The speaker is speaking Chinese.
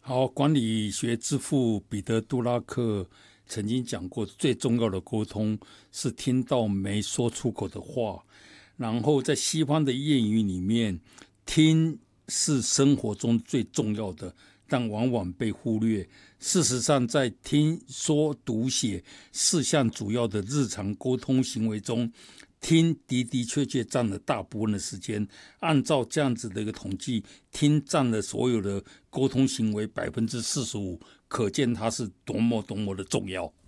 好，管理学之父彼得·杜拉克曾经讲过，最重要的沟通是听到没说出口的话。然后在西方的谚语里面，听是生活中最重要的，但往往被忽略。事实上，在听说读写4项主要的日常沟通行为中，听的确占了大部分的时间。按照这样子的一个统计，听占了所有的沟通行为45%，可见它是多么的重要。